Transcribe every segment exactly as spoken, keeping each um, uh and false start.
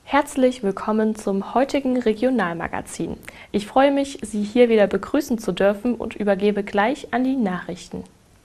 Herzlich willkommen zum heutigen Regionalmagazin. Ich freue mich, Sie hier wieder begrüßen zu dürfen und übergebe gleich an die Nachrichten.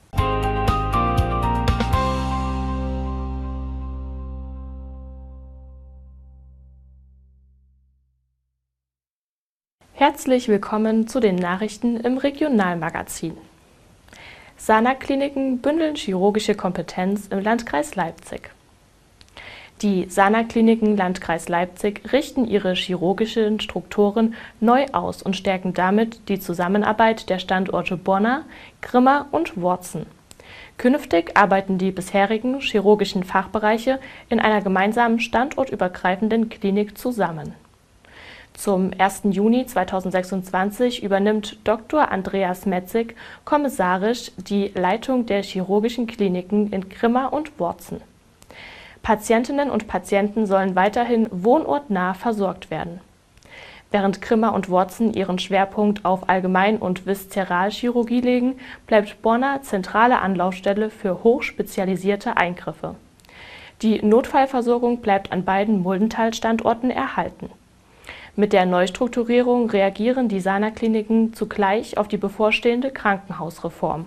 Herzlich willkommen zu den Nachrichten im Regionalmagazin. Sana-Kliniken bündeln chirurgische Kompetenz im Landkreis Leipzig. Die Sana-Kliniken Landkreis Leipzig richten ihre chirurgischen Strukturen neu aus und stärken damit die Zusammenarbeit der Standorte Borna, Grimma und Worzen. Künftig arbeiten die bisherigen chirurgischen Fachbereiche in einer gemeinsamen standortübergreifenden Klinik zusammen. Zum ersten Juni zweitausendsechsundzwanzig übernimmt Doktor Andreas Metzig kommissarisch die Leitung der chirurgischen Kliniken in Grimma und Worzen. Patientinnen und Patienten sollen weiterhin wohnortnah versorgt werden. Während Grimma und Worzen ihren Schwerpunkt auf Allgemein- und Viszeralchirurgie legen, bleibt Borna zentrale Anlaufstelle für hochspezialisierte Eingriffe. Die Notfallversorgung bleibt an beiden Muldental-Standorten erhalten. Mit der Neustrukturierung reagieren die Sana-Kliniken zugleich auf die bevorstehende Krankenhausreform.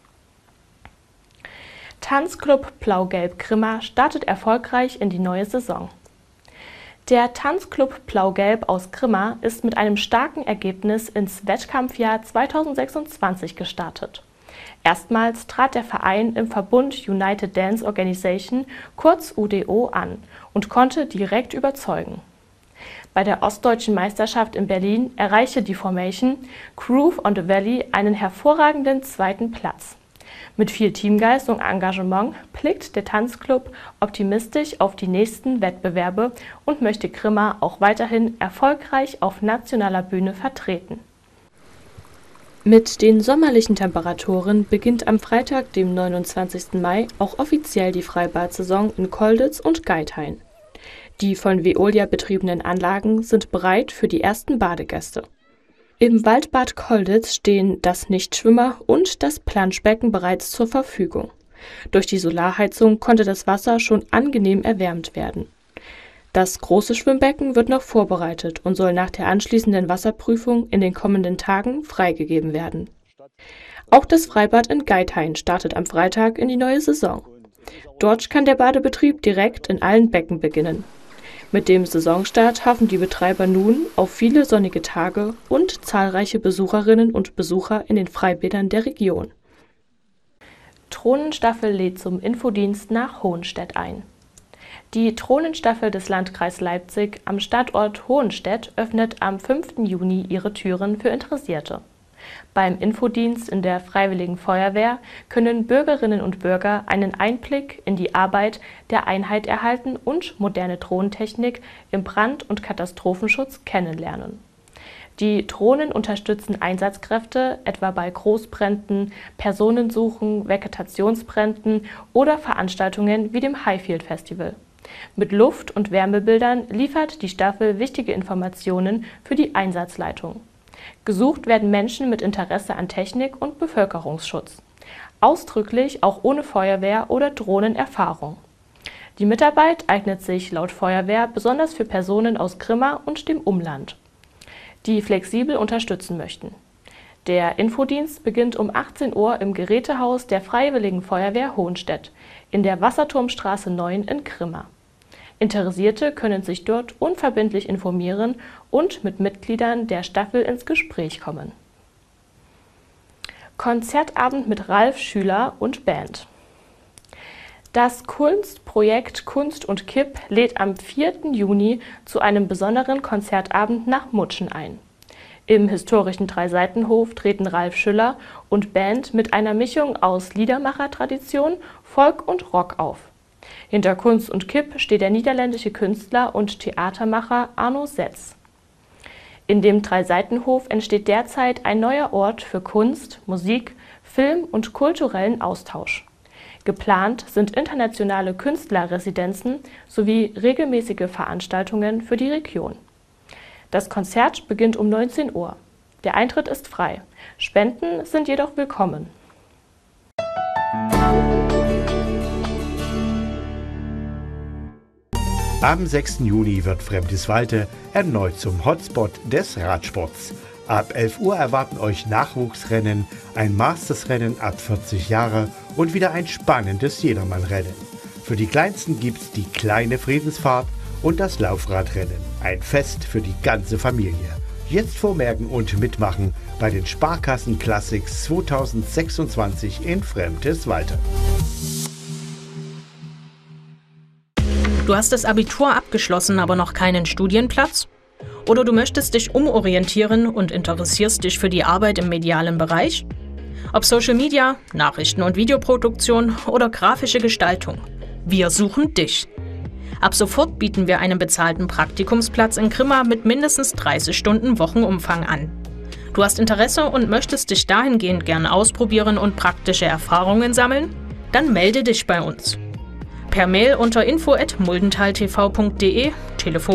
Tanzclub Blau-Gelb Grimma startet erfolgreich in die neue Saison. Der Tanzclub Blau-Gelb aus Grimma ist mit einem starken Ergebnis ins Wettkampfjahr zweitausendsechsundzwanzig gestartet. Erstmals trat der Verein im Verbund United Dance Organization, kurz U D O, an und konnte direkt überzeugen. Bei der Ostdeutschen Meisterschaft in Berlin erreichte die Formation Groove on the Valley einen hervorragenden zweiten Platz. Mit viel Teamgeist und Engagement blickt der Tanzclub optimistisch auf die nächsten Wettbewerbe und möchte Grimma auch weiterhin erfolgreich auf nationaler Bühne vertreten. Mit den sommerlichen Temperaturen beginnt am Freitag, dem neunundzwanzigsten Mai, auch offiziell die Freibad-Saison in Kolditz und Geithain. Die von Veolia betriebenen Anlagen sind bereit für die ersten Badegäste. Im Waldbad Kolditz stehen das Nichtschwimmer und das Planschbecken bereits zur Verfügung. Durch die Solarheizung konnte das Wasser schon angenehm erwärmt werden. Das große Schwimmbecken wird noch vorbereitet und soll nach der anschließenden Wasserprüfung in den kommenden Tagen freigegeben werden. Auch das Freibad in Geithain startet am Freitag in die neue Saison. Dort kann der Badebetrieb direkt in allen Becken beginnen. Mit dem Saisonstart hoffen die Betreiber nun auf viele sonnige Tage und zahlreiche Besucherinnen und Besucher in den Freibädern der Region. Thronenstaffel lädt zum Infodienst nach Hohenstedt ein. Die Thronenstaffel des Landkreis Leipzig am Standort Hohenstedt öffnet am fünften Juni ihre Türen für Interessierte. Beim Infodienst in der Freiwilligen Feuerwehr können Bürgerinnen und Bürger einen Einblick in die Arbeit der Einheit erhalten und moderne Drohnentechnik im Brand- und Katastrophenschutz kennenlernen. Die Drohnen unterstützen Einsatzkräfte etwa bei Großbränden, Personensuchen, Vegetationsbränden oder Veranstaltungen wie dem Highfield Festival. Mit Luft- und Wärmebildern liefert die Staffel wichtige Informationen für die Einsatzleitung. Gesucht werden Menschen mit Interesse an Technik und Bevölkerungsschutz. Ausdrücklich auch ohne Feuerwehr- oder Drohnenerfahrung. Die Mitarbeit eignet sich laut Feuerwehr besonders für Personen aus Grimma und dem Umland, die flexibel unterstützen möchten. Der Infodienst beginnt um achtzehn Uhr im Gerätehaus der Freiwilligen Feuerwehr Hohenstedt in der Wasserturmstraße neun in Grimma. Interessierte können sich dort unverbindlich informieren und mit Mitgliedern der Staffel ins Gespräch kommen. Konzertabend mit Ralf Schüler und Band. Das Kunstprojekt Kunst und Kipp lädt am vierten Juni zu einem besonderen Konzertabend nach Mutschen ein. Im historischen Dreiseitenhof treten Ralf Schüller und Band mit einer Mischung aus Liedermachertradition, Folk und Rock auf. Hinter Kunst und Kipp steht der niederländische Künstler und Theatermacher Arno Setz. In dem Dreiseitenhof entsteht derzeit ein neuer Ort für Kunst, Musik, Film und kulturellen Austausch. Geplant sind internationale Künstlerresidenzen sowie regelmäßige Veranstaltungen für die Region. Das Konzert beginnt um neunzehn Uhr. Der Eintritt ist frei. Spenden sind jedoch willkommen. Am sechsten Juni wird Fremdiswalde erneut zum Hotspot des Radsports. Ab elf Uhr erwarten euch Nachwuchsrennen, ein Mastersrennen ab vierzig Jahre und wieder ein spannendes Jedermannrennen. Für die Kleinsten gibt's die kleine Friedensfahrt und das Laufradrennen. Ein Fest für die ganze Familie. Jetzt vormerken und mitmachen bei den Sparkassen Classics zweitausendsechsundzwanzig in Fremdiswalde. Du hast das Abitur abgeschlossen, aber noch keinen Studienplatz? Oder du möchtest dich umorientieren und interessierst dich für die Arbeit im medialen Bereich? Ob Social Media, Nachrichten- und Videoproduktion oder grafische Gestaltung. Wir suchen dich. Ab sofort bieten wir einen bezahlten Praktikumsplatz in Grimma mit mindestens dreißig Stunden Wochenumfang an. Du hast Interesse und möchtest dich dahingehend gern ausprobieren und praktische Erfahrungen sammeln? Dann melde dich bei uns. Per Mail unter info at muldentaltv punkt de, Telefon